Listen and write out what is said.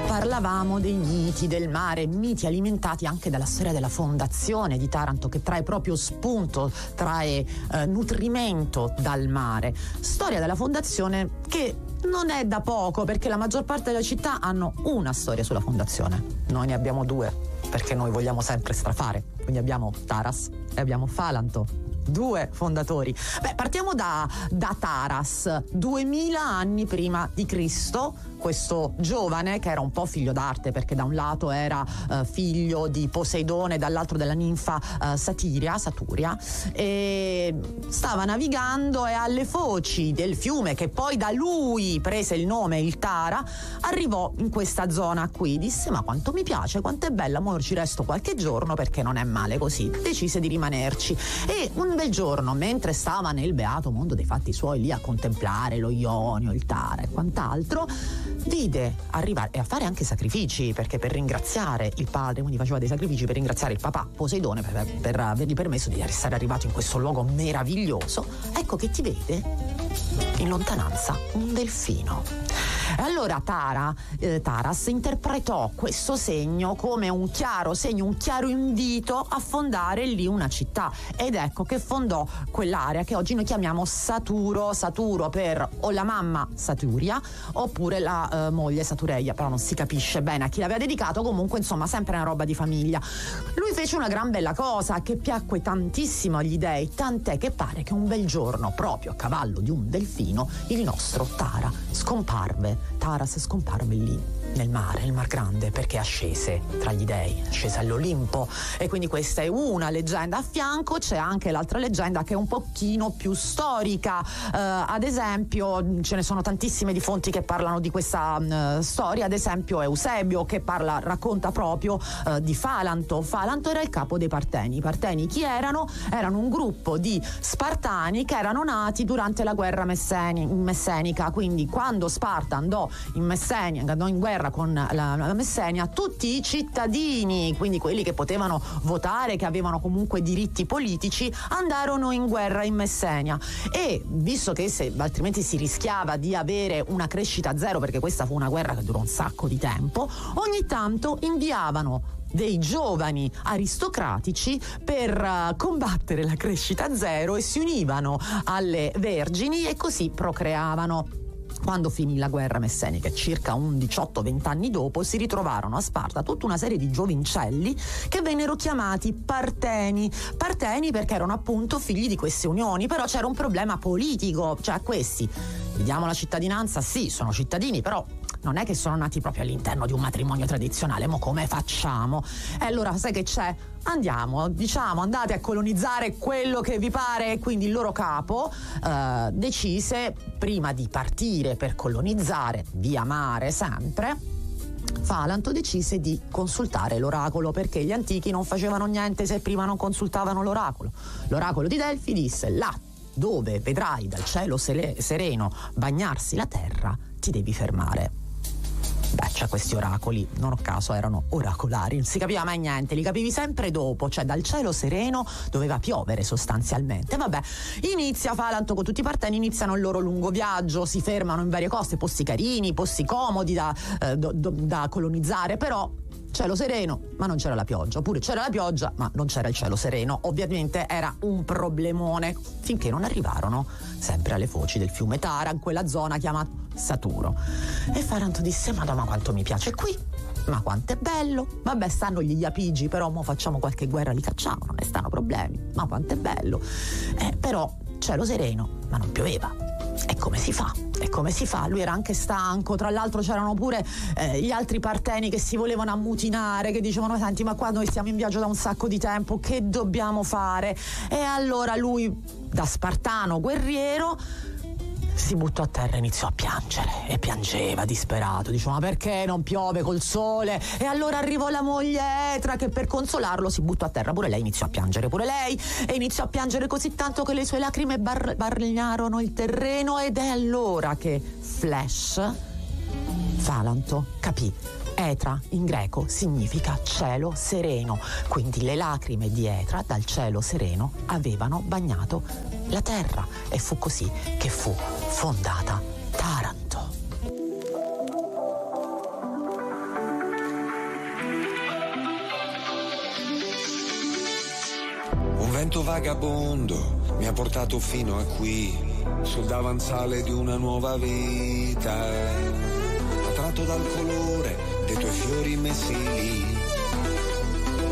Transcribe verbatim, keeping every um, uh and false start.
Parlavamo dei miti del mare, miti alimentati anche dalla storia della fondazione di Taranto, che trae proprio spunto, trae eh, nutrimento dal mare. Storia della fondazione che non è da poco, perché la maggior parte delle città hanno una storia sulla fondazione. Noi ne abbiamo due, perché noi vogliamo sempre strafare. Quindi abbiamo Taras e abbiamo Falanto. Due fondatori. Beh, partiamo da, da Taras, duemila anni prima di Cristo. Questo giovane, che era un po' figlio d'arte, perché da un lato era uh, figlio di Poseidone, dall'altro della ninfa uh, Satiria, Saturia, e stava navigando e alle foci del fiume, che poi da lui prese il nome, il Tara, arrivò in questa zona qui. Disse: ma quanto mi piace, quanto è bella, mo ci resto qualche giorno perché non è male così. Decise di rimanerci e un bel giorno, mentre stava nel beato mondo dei fatti suoi lì a contemplare lo Ionio, il Tara e quant'altro, vide arrivare e a fare anche sacrifici, perché per ringraziare il padre, quindi faceva dei sacrifici per ringraziare il papà Poseidone per, per avergli permesso di essere arrivato in questo luogo meraviglioso. Ecco che ti vede in lontananza un delfino. E allora Tara, eh, Taras interpretò questo segno come un chiaro segno, un chiaro invito a fondare lì una città, ed ecco che fondò quell'area che oggi noi chiamiamo Saturo. Saturo per o la mamma Saturia oppure la eh, moglie Satureia, però non si capisce bene a chi l'aveva dedicato. Comunque, insomma, sempre una roba di famiglia. Lui fece una gran bella cosa che piacque tantissimo agli dei, tant'è che pare che un bel giorno, proprio a cavallo di un delfino, il nostro Tara scomparve. Taras scomparve lì nel mare, nel Mar Grande, perché ascese tra gli dei, ascese all'Olimpo. E quindi questa è una leggenda. A fianco c'è anche l'altra leggenda, che è un pochino più storica. Uh, ad esempio, ce ne sono tantissime di fonti che parlano di questa uh, storia. Ad esempio Eusebio, che parla, racconta proprio uh, di Falanto. Falanto era il capo dei Parteni. I Parteni chi erano? Erano un gruppo di Spartani che erano nati durante la guerra messeni, messenica. Quindi quando Sparta andò in Messenia, andò in guerra con la, la Messenia, tutti i cittadini, quindi quelli che potevano votare, che avevano comunque diritti politici, andarono in guerra in Messenia. E visto che se, altrimenti si rischiava di avere una crescita zero, perché questa fu una guerra che durò un sacco di tempo, ogni tanto inviavano dei giovani aristocratici per uh, combattere la crescita zero e si univano alle vergini e così procreavano. Quando finì la guerra messenica, circa un diciotto venti anni dopo, si ritrovarono a Sparta tutta una serie di giovincelli che vennero chiamati Parteni. Parteni perché erano appunto figli di queste unioni, però c'era un problema politico, cioè a questi gli diamo la cittadinanza, sì, sono cittadini, però non è che sono nati proprio all'interno di un matrimonio tradizionale, ma come facciamo? E allora sai che c'è? Andiamo, diciamo, andate a colonizzare quello che vi pare. E quindi il loro capo eh, decise, prima di partire per colonizzare via mare sempre, Falanto decise di consultare l'oracolo, perché gli antichi non facevano niente se prima non consultavano l'oracolo. L'oracolo di Delfi disse: là dove vedrai dal cielo sereno bagnarsi la terra, ti devi fermare. Beh, cioè questi oracoli, non a caso erano oracolari, non si capiva mai niente, li capivi sempre dopo, cioè dal cielo sereno doveva piovere sostanzialmente. Vabbè, inizia Falanto con tutti i Parteni, iniziano il loro lungo viaggio, si fermano in varie coste, posti carini, posti comodi da, eh, do, do, da colonizzare, però cielo sereno, ma non c'era la pioggia, oppure c'era la pioggia, ma non c'era il cielo sereno. Ovviamente era un problemone, finché non arrivarono sempre alle foci del fiume Tara, in quella zona chiamata Saturo. E Falanto disse: madonna, quanto mi piace qui, ma quanto è bello. Vabbè, stanno gli Iapigi, però mo facciamo qualche guerra, li cacciamo, non ne stanno problemi, ma quanto è bello. Eh, però cielo sereno, ma non pioveva. E come si fa? E come si fa? Lui era anche stanco, tra l'altro c'erano pure eh, gli altri Parteni che si volevano ammutinare, che dicevano: senti, ma qua noi stiamo in viaggio da un sacco di tempo, che dobbiamo fare? E allora lui, da spartano guerriero, si buttò a terra e iniziò a piangere, e piangeva disperato, diceva: ma perché non piove col sole? E allora arrivò la moglie Etra, che per consolarlo si buttò a terra, pure lei iniziò a piangere, pure lei, e iniziò a piangere così tanto che le sue lacrime bar- bagnarono il terreno. Ed è allora che Flash, Falanto, capì. Etra in greco significa cielo sereno, quindi le lacrime di Etra dal cielo sereno avevano bagnato la terra, e fu così che fu fondata Taranto. vento vagabondo mi ha portato fino a qui, sul davanzale di una nuova vita, attratto dal colore dei tuoi fiori messi lì.